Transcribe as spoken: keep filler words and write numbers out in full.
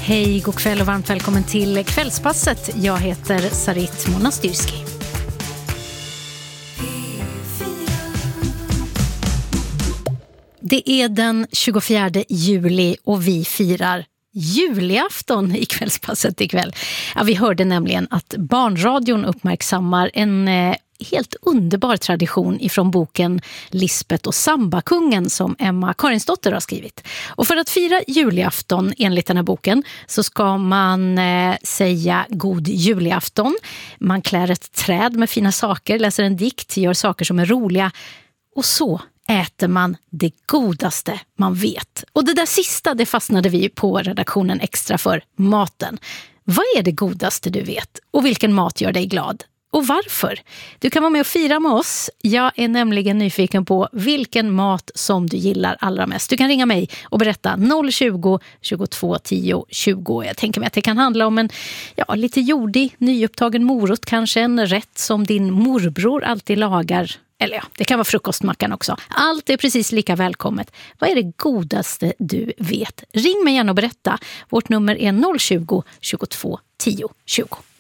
Hej, god kväll och varmt välkommen till Kvällspasset. Jag heter Sarit Monastyrski. Det är den tjugofjärde juli och vi firar julafton i Kvällspasset ikväll. Ja, vi hörde nämligen att Barnradion uppmärksammar en eh, helt underbar tradition ifrån boken Lisbeth och Sambakungen som Emma Karinsdotter har skrivit. Och för att fira julafton enligt den här boken så ska man eh, säga god julafton. Man klär ett träd med fina saker, läser en dikt, gör saker som är roliga och så äter man det godaste man vet. Och det där sista, det fastnade vi på redaktionen extra för, maten. Vad är det godaste du vet? Och vilken mat gör dig glad? Och varför? Du kan vara med och fira med oss. Jag är nämligen nyfiken på vilken mat som du gillar allra mest. Du kan ringa mig och berätta noll tjugo, tjugotvå tio, tjugo. Jag tänker mig att det kan handla om en ja, lite jordig, nyupptagen morot. Kanske en rätt som din morbror alltid lagar. Eller ja, det kan vara frukostmackan också. Allt är precis lika välkommet. Vad är det godaste du vet? Ring mig gärna och berätta. Vårt nummer är noll tjugo, tjugotvå tio, tjugo.